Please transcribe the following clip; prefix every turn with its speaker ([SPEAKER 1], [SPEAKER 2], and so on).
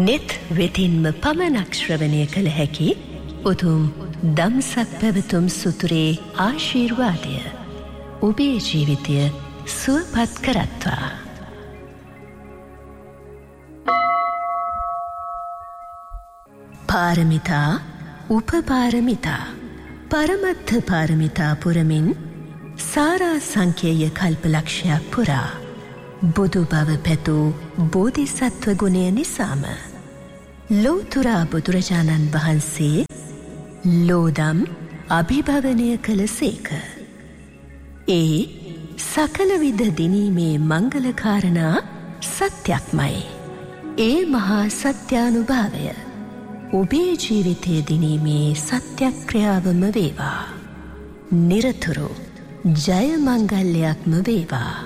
[SPEAKER 1] නෙත් වෙතින්ම පමණක් ශ්‍රවණය කළ හැකි උතුම් දම්සක් පැවතුම් සුතුරේ ආශිර්වාදය ඔබේ ජීවිතය සුවපත් කරත්වා. පාරමිතා උපපාරමිතා පරමත්ථ පාරමිතා පුරමින් සාරා සංඛ්‍යය කල්පලක්ෂයක් පුරා බුදු බව පැතූ බෝධිසත්ව ගුණය නිසාම ලෝතුරා බුදුරජාණන් වහන්සේ ලෝදම් අභිභවනය කළ සේක. ඒ සකල විද දිනීමේ මංගලකාරණා සත්‍යක්මයි. ඒ මහා සත්‍යානුභාවය ඔබේ ජීවිතය දිනීමේ සත්‍යක්‍රියාවම වේවා. නිරතුරු ජය මංගල්‍යයක්ම වේවා.